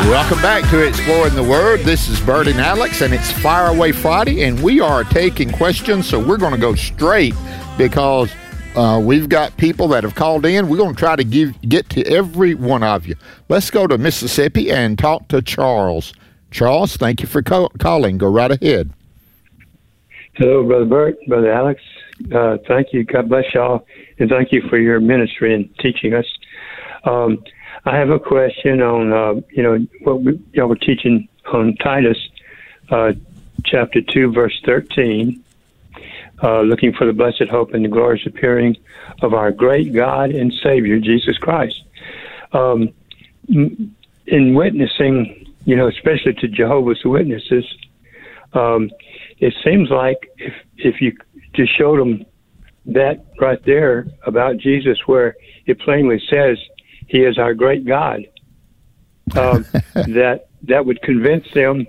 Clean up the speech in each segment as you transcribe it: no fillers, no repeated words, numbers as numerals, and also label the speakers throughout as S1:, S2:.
S1: Welcome back to Exploring the Word. This is Bert and Alex, and it's Fire Away Friday, and we are taking questions, so we're going to go straight because we've got people that have called in. We're going to try to get to every one of you. Let's go to Mississippi and talk to Charles. Charles, thank you for calling. Go right ahead.
S2: Hello, Brother Bert, Brother Alex. Thank you. God bless y'all, and thank you for your ministry and teaching us. I have a question on, what y'all were teaching on Titus, chapter 2, verse 13, looking for the blessed hope and the glorious appearing of our great God and Savior, Jesus Christ. In witnessing, especially to Jehovah's Witnesses, it seems like if you just showed them that right there about Jesus, where it plainly says He is our great God, that would convince them.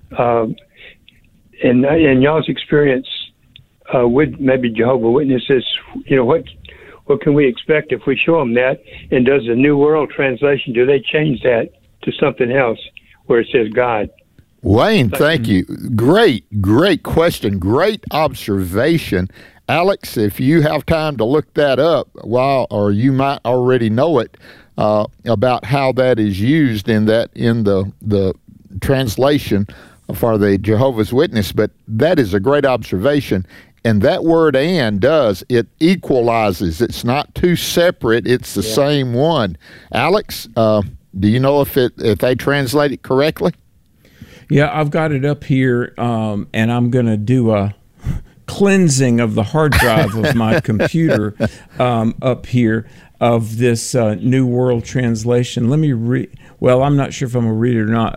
S2: In y'all's experience with maybe Jehovah's Witnesses, what can we expect if we show them that? And does the New World Translation, do they change that to something else where it says God?
S1: Wayne, thank you. Great question. Great observation. Alex, if you have time to look that up, or you might already know it, about how that is used in the translation for the Jehovah's Witness, but that is a great observation. And that word "and" it equalizes. It's not two separate. It's the same one. Alex, do you know if they translate it correctly?
S3: Yeah, I've got it up here, and I'm going to do a cleansing of the hard drive of my computer up here of this New World Translation. Let me read. Well, I'm not sure if I'm going to read it or not.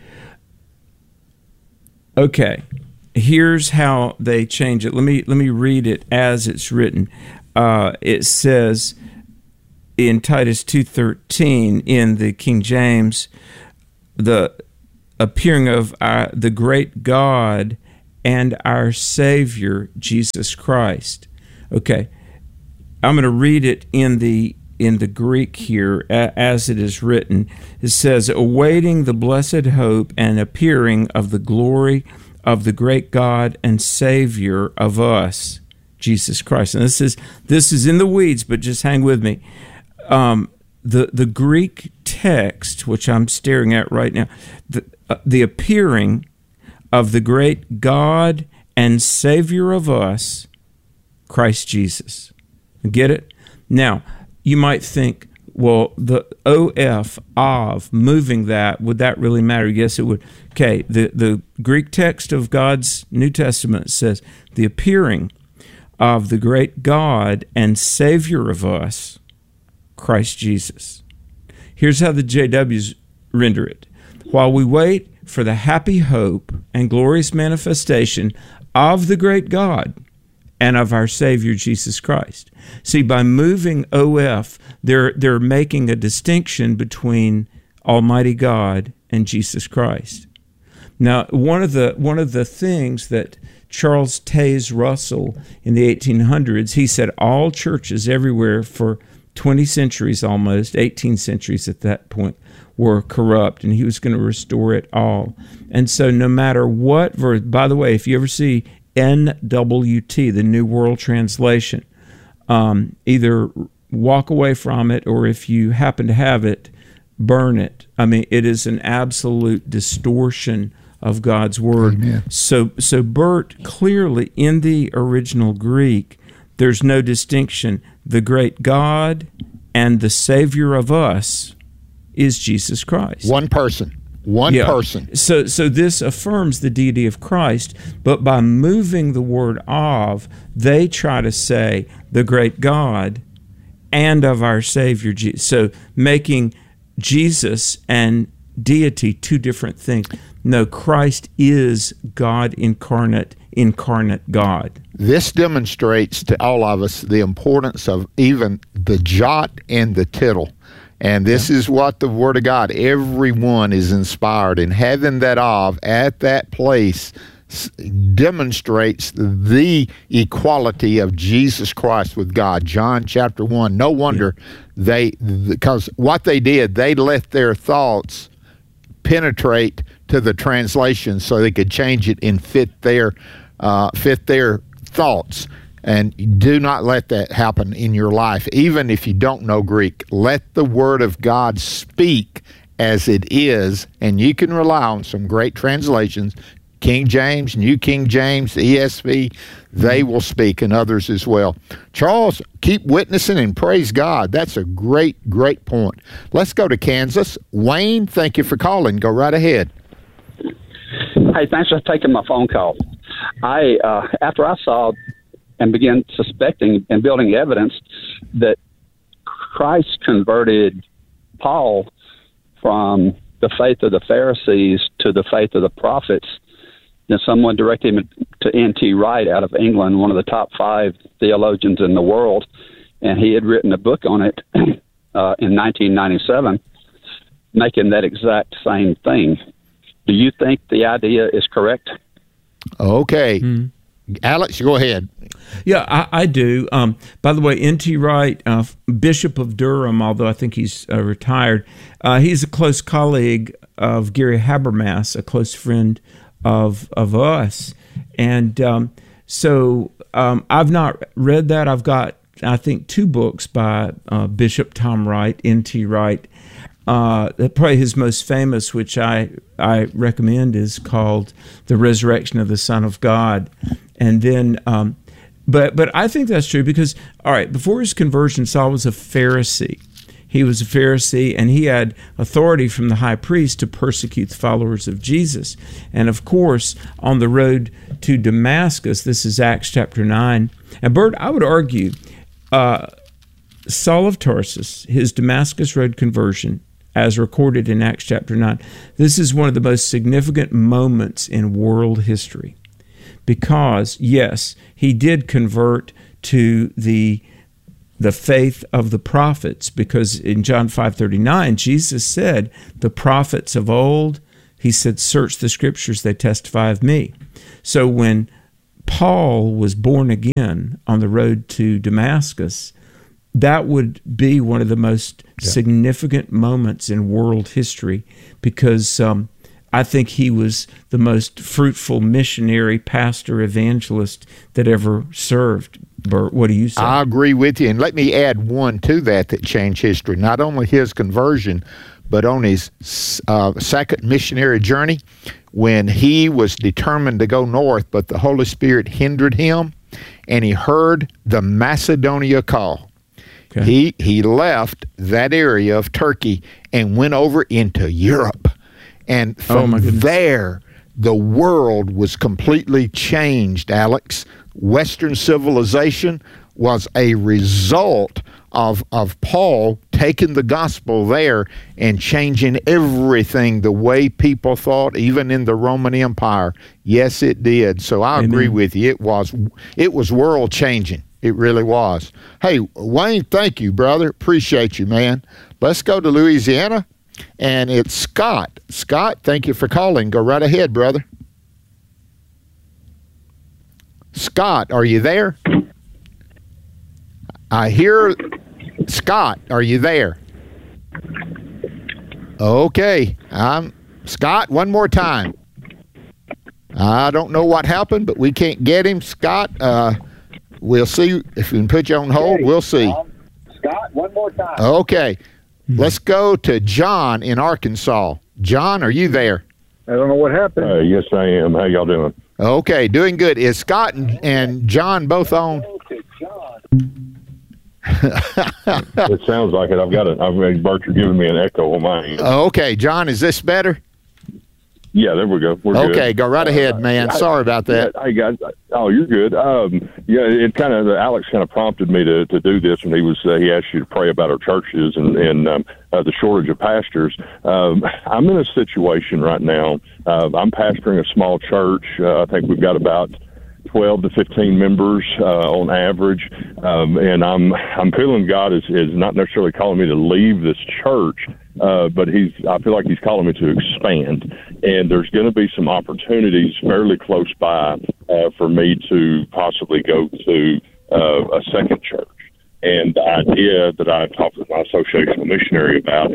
S3: Okay. Here's how they change it. Let me read it as it's written. It says in Titus 2:13 in the King James, the appearing of the great God and our Savior, Jesus Christ. Okay, I'm going to read it in the Greek here as it is written. It says, awaiting the blessed hope and appearing of the glory of the great God and Savior of us, Jesus Christ. And this is in the weeds, but just hang with me. The Greek text, which I'm staring at right now, the appearing of the great God and Savior of us, Christ Jesus. Get it? Now, you might think, well, the of, moving that, would that really matter? Yes, it would. Okay, the Greek text of God's New Testament says, the appearing of the great God and Savior of us, Christ Jesus. Here's how the JWs render it. While we wait for the happy hope and glorious manifestation of the great God and of our Savior Jesus Christ. See, by moving OF, they're making a distinction between Almighty God and Jesus Christ. Now, one of the things that Charles Taze Russell in the 1800s, he said all churches everywhere for 20 centuries almost, 18 centuries at that point, were corrupt, and he was going to restore it all. And so no matter what verse, by the way, if you ever see NWT, the New World Translation, either walk away from it, or if you happen to have it, burn it. I mean, it is an absolute distortion of God's Word.
S1: Amen.
S3: So Bert, clearly in the original Greek, there's no distinction. The great God and the Savior of us is Jesus Christ.
S1: One person. Person.
S3: So this affirms the deity of Christ, but by moving the word of, they try to say the great God and of our Savior Jesus. So making Jesus and deity two different things. No, Christ is God incarnate God.
S1: This demonstrates to all of us the importance of even the jot and the tittle. And this is what the Word of God, everyone is inspired, and having that of at that place demonstrates the equality of Jesus Christ with God. John chapter 1. No wonder because what they did, they let their thoughts penetrate to the translation so they could change it and fit their thoughts. And do not let that happen in your life. Even if you don't know Greek, let the Word of God speak as it is, and you can rely on some great translations, King James, New King James, ESV, they will speak, and others as well. Charles, keep witnessing and praise God. That's a great, great point. Let's go to Kansas. Wayne, thank you for calling. Go right ahead.
S4: Hey, thanks for taking my phone call. After I saw and began suspecting and building evidence that Christ converted Paul from the faith of the Pharisees to the faith of the prophets, then someone directed him to N.T. Wright out of England, one of the top 5 theologians in the world, and he had written a book on it in 1997, making that exact same thing. Do you think the idea is correct?
S1: Okay. Alex, go ahead.
S3: Yeah, I do. By the way, N.T. Wright, Bishop of Durham, although I think he's retired, he's a close colleague of Gary Habermas, a close friend of us. And so I've not read that. I've got, I think, 2 books by Bishop Tom Wright, N.T. Wright. Probably his most famous, which I recommend, is called The Resurrection of the Son of God. And then, but I think that's true because, all right, before his conversion, Saul was a Pharisee. He was a Pharisee, and he had authority from the high priest to persecute the followers of Jesus. And of course, on the road to Damascus, this is Acts chapter 9. And Bert, I would argue, Saul of Tarsus, his Damascus Road conversion, as recorded in Acts chapter 9, this is one of the most significant moments in world history. Because, yes, he did convert to the faith of the prophets, because in John 5:39, Jesus said, the prophets of old, he said, search the scriptures, they testify of me. So when Paul was born again on the road to Damascus, that would be one of the most significant moments in world history, because I think he was the most fruitful missionary, pastor, evangelist that ever served. Bert, what do you say?
S1: I agree with you. And let me add one to that changed history. Not only his conversion, but on his second missionary journey, when he was determined to go north, but the Holy Spirit hindered him, and he heard the Macedonia call. Okay. He left that area of Turkey and went over into Europe. And from there, the world was completely changed, Alex. Western civilization was a result of Paul taking the gospel there and changing everything the way people thought, even in the Roman Empire. Yes, it did. So I agree with you. It was world changing. It really was. Hey, Wayne, thank you, brother. Appreciate you, man. Let's go to Louisiana, and it's Scott. Scott, thank you for calling. Go right ahead, brother. Scott, are you there? I hear Scott. Are you there? Okay. Scott, one more time. I don't know what happened, but we can't get him. Scott, we'll see if we can put you on hold. We'll see.
S5: Scott, one more time.
S1: Okay. Let's go to John in Arkansas. John, are you there?
S5: I don't know what happened.
S6: Yes, I am. How y'all doing?
S1: Okay, doing good. Is Scott and John both on?
S6: It sounds like it. Bert, you're giving me an echo on my end.
S1: Okay, John, is this better?
S6: Yeah, there we go. We're
S1: okay,
S6: good.
S1: Go right ahead, man. Sorry about that.
S6: Hey, guys. Oh, you're good. Alex kind of prompted me to do this, and he asked you to pray about our churches and the shortage of pastors. I'm in a situation right now. I'm pastoring a small church. I think we've got about 12 to 15 members on average, and I'm feeling God is not necessarily calling me to leave this church, but I feel like He's calling me to expand, and there's going to be some opportunities fairly close by for me to possibly go to a second church. And the idea that I talked with my associational missionary about is to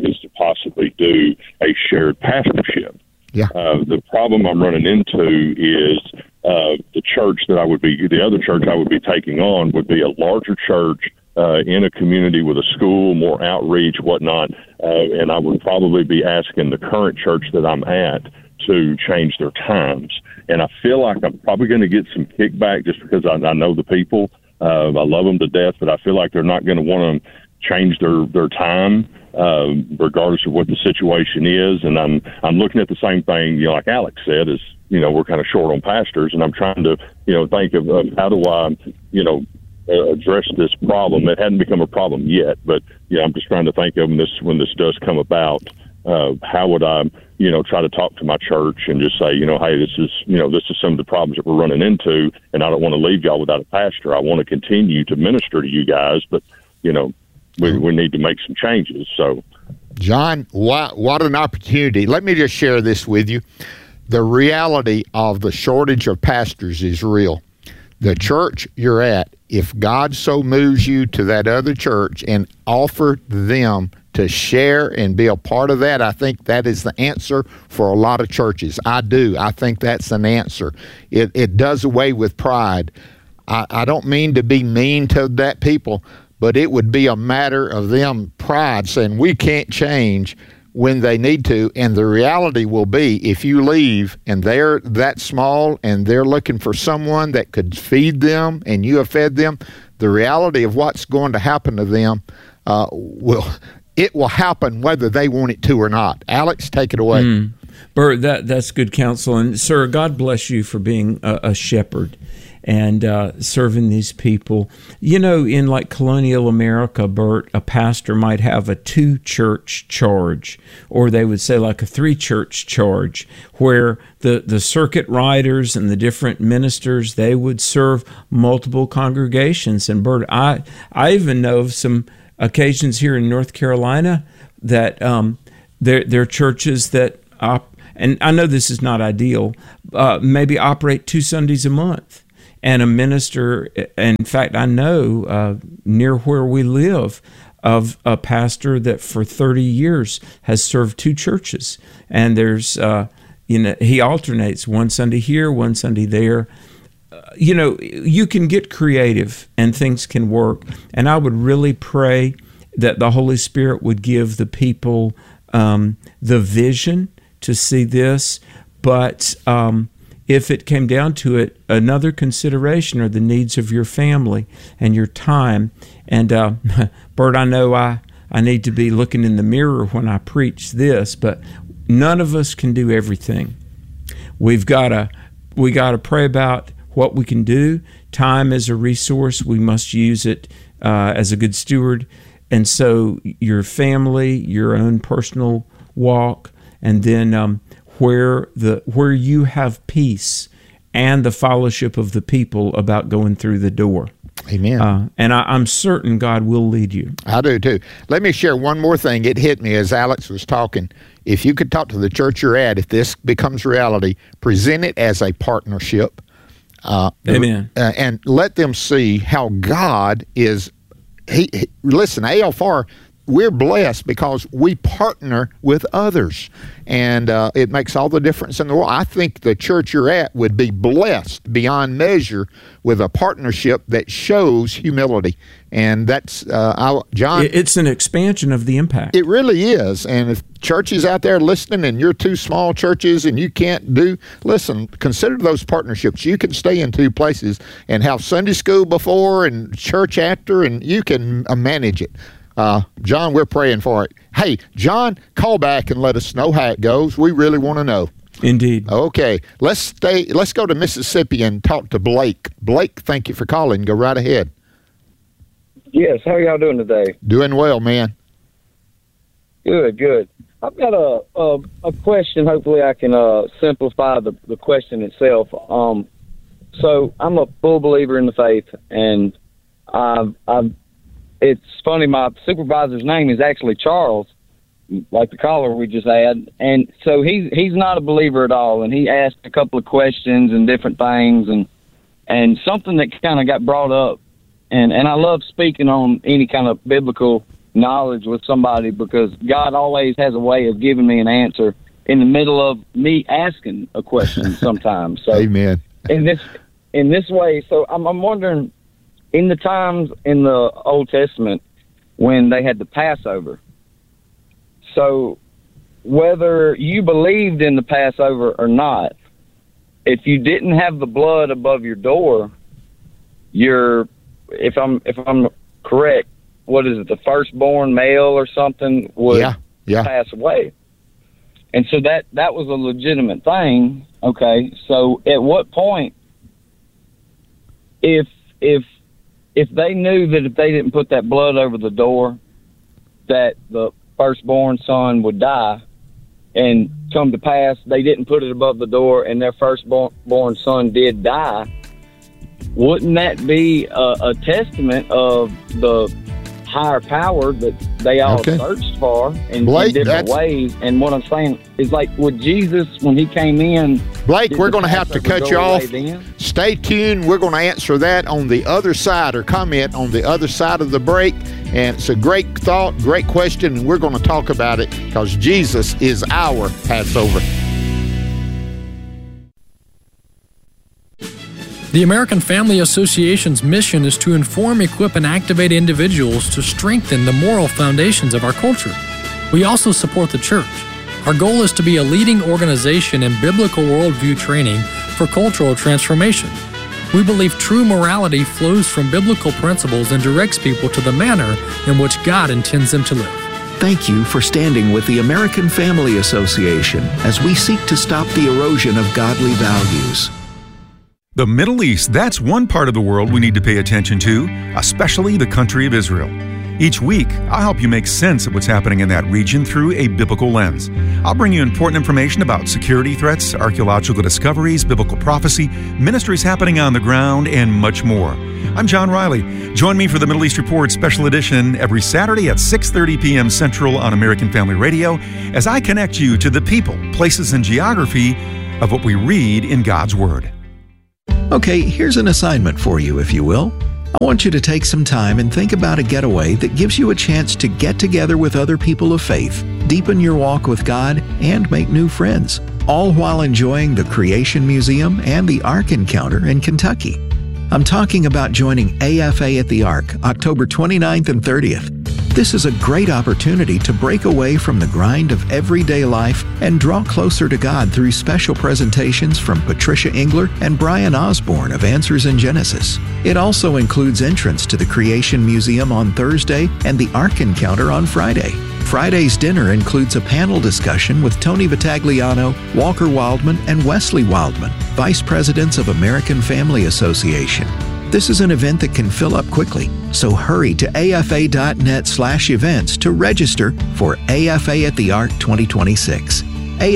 S6: possibly do a shared pastorship.
S1: Yeah.
S6: The problem I'm running into is the church that the other church I would be taking on would be a larger church in a community with a school, more outreach, whatnot, and I would probably be asking the current church that I'm at to change their times. And I feel like I'm probably going to get some kickback just because I know the people. I love them to death, but I feel like they're not going to want to change their time, regardless of what the situation is. And I'm looking at the same thing, like Alex said, is, we're kind of short on pastors, and I'm trying to, think of how do I, address this problem. It hadn't become a problem yet, but I'm just trying to think of when this does come about. How would I, try to talk to my church and just say, hey, this is some of the problems that we're running into, and I don't want to leave y'all without a pastor. I want to continue to minister to you guys, but we need to make some changes. So,
S1: John, what an opportunity! Let me just share this with you. The reality of the shortage of pastors is real. The church you're at, if God so moves you to that other church and offer them to share and be a part of that, I think that is the answer for a lot of churches. I do. I think that's an answer. It does away with pride. I don't mean to be mean to that people, but it would be a matter of them pride saying we can't change when they need to. And the reality will be, if you leave and they're that small and they're looking for someone that could feed them and you have fed them, the reality of what's going to happen to them will happen whether they want it to or not. Alex, take it away.
S3: Bert, that's good counsel. And sir, God bless you for being a shepherd and serving these people. In like colonial America, Bert, a pastor might have a 2-church charge, or they would say like a 3-church charge, where the circuit riders and the different ministers, they would serve multiple congregations. And Bert, I even know of some occasions here in North Carolina that there are churches that, and I know this is not ideal, maybe operate 2 Sundays a month. And a minister, in fact, I know near where we live of a pastor that for 30 years has served 2 churches. And there's, he alternates one Sunday here, one Sunday there. You can get creative and things can work. And I would really pray that the Holy Spirit would give the people the vision to see this. But if it came down to it, another consideration are the needs of your family and your time. And Bert, I know I need to be looking in the mirror when I preach this, but none of us can do everything. We got to pray about what we can do. Time is a resource. We must use it as a good steward. And so your family, your own personal walk, and then where you have peace and the fellowship of the people about going through the door.
S1: Amen.
S3: And I'm certain God will lead you.
S1: I do too. Let me share one more thing. It hit me as Alex was talking. If you could talk to the church you're at, if this becomes reality, present it as a partnership.
S3: Amen.
S1: And let them see how God is. Listen, ALFR, we're blessed because we partner with others, and it makes all the difference in the world. I think the church you're at would be blessed beyond measure with a partnership that shows humility, and that's John.
S3: It's an expansion of the impact.
S1: It really is, and if churches out there listening, and you're 2 small churches and you can't listen, consider those partnerships. You can stay in 2 places and have Sunday school before and church after, and you can manage it. John, we're praying for it. Hey, John, call back and let us know how it goes. We really want to know.
S3: Indeed.
S1: Okay, let's go to Mississippi and talk to Blake. Blake, thank you for calling. Go right ahead.
S5: Yes, how are y'all doing today?
S1: Doing well, man.
S5: Good. I've got a question. Hopefully I can simplify the question itself. So I'm a full believer in the faith, and it's funny, my supervisor's name is actually Charles, like the caller we just had. And so he's not a believer at all. And he asked a couple of questions and different things, and something that kind of got brought up. And I love speaking on any kind of biblical knowledge with somebody, because God always has a way of giving me an answer in the middle of me asking a question sometimes. So
S1: Amen.
S5: In this way, so I'm wondering, in the times in the Old Testament when they had the Passover, so whether you believed in the Passover or not, if you didn't have the blood above your door, if I'm correct, what is it, the firstborn male or something would pass away. And so that was a legitimate thing. Okay, so at what point, if they knew that if they didn't put that blood over the door, that the firstborn son would die, and come to pass they didn't put it above the door and their firstborn son did die, wouldn't that be a testament of the higher power that they all searched for in different ways? And what I'm saying is, like, with Jesus, when he came in,
S1: Blake, we're going to have to cut you off. Stay tuned. We're going to answer that on the other side, or comment on the other side of the break. And it's a great thought, great question, and we're going to talk about it because Jesus is our Passover.
S7: The American Family Association's mission is to inform, equip, and activate individuals to strengthen the moral foundations of our culture. We also support the church. Our goal is to be a leading organization in biblical worldview training for cultural transformation. We believe true morality flows from biblical principles and directs people to the manner in which God intends them to live.
S8: Thank you for standing with the American Family Association as we seek to stop the erosion of godly values.
S9: The Middle East, that's one part of the world we need to pay attention to, especially the country of Israel. Each week, I'll help you make sense of what's happening in that region through a biblical lens. I'll bring you important information about security threats, archaeological discoveries, biblical prophecy, ministries happening on the ground, and much more. I'm John Riley. Join me for the Middle East Report Special Edition every Saturday at 6:30 p.m. Central on American Family Radio as I connect you to the people, places, and geography of what we read in God's Word.
S8: Okay, here's an assignment for you, if you will. I want you to take some time and think about a getaway that gives you a chance to get together with other people of faith, deepen your walk with God, and make new friends, all while enjoying the Creation Museum and the Ark Encounter in Kentucky. I'm talking about joining AFA at the Ark, October 29th and 30th. This is a great opportunity to break away from the grind of everyday life and draw closer to God through special presentations from Patricia Engler and Brian Osborne of Answers in Genesis. It also includes entrance to the Creation Museum on Thursday and the Ark Encounter on Friday. Friday's dinner includes a panel discussion with Tony Vitagliano, Walker Wildman, and Wesley Wildman, Vice Presidents of American Family Association. This is an event that can fill up quickly, so hurry to afa.net/events to register for AFA at the Ark 2026.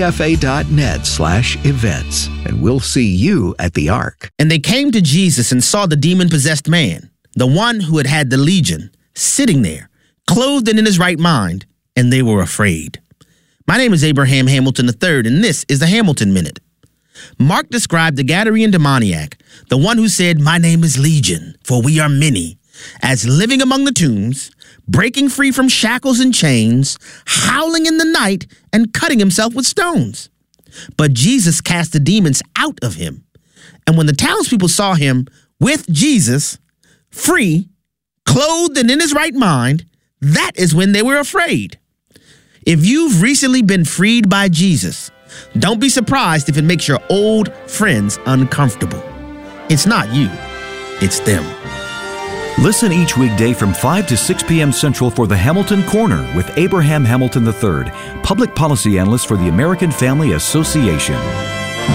S8: afa.net/events, and we'll see you at the Ark.
S10: And they came to Jesus and saw the demon-possessed man, the one who had had the legion, sitting there, clothed and in his right mind, and they were afraid. My name is Abraham Hamilton III, and this is the Hamilton Minute. Mark described the Gadarene demoniac, the one who said, "My name is Legion, for we are many," as living among the tombs, breaking free from shackles and chains, howling in the night, and cutting himself with stones. But Jesus cast the demons out of him. And when the townspeople saw him with Jesus, free, clothed and in his right mind, that is when they were afraid. If you've recently been freed by Jesus, don't be surprised if it makes your old friends uncomfortable. It's not you, it's them.
S11: Listen each weekday from 5 to 6 p.m. Central for the Hamilton Corner with Abraham Hamilton III, public policy analyst for the American Family Association.